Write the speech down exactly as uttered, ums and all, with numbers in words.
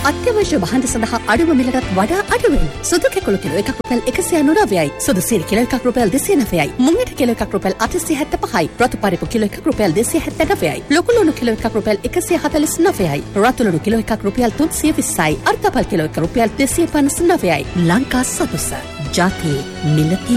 අත්‍යවශ්‍ය භාණ්ඩ සඳහා අඩුම මිලටත් වඩා අඩුවෙන්. සුදු කැකුළු කිලෝ එකක් රුපියල් එකසිය අනූනවයයි. සුදු සීනි කිලෝ එකක් රුපියල් දෙසිය නවයයි. මුංගට කිලෝ එකක් රුපියල් අටසිය හැත්තෑපහයි. රතු පරිප්පු කිලෝ එකක් රුපියල් දෙසිය හැත්තෑනවයයි. ලොකු ලුණු කිලෝ එකක් රුපියල් එකසිය හතළිස් නවයයි. රතු ලුණු කිලෝ එකක් රුපියල් තුන්සිය විස්සයි. අර්ධපල් කිලෝ එකක් රුපියල් දෙසිය පනස් නවයයි. ලංකා සතුස ජාතියේ මිලති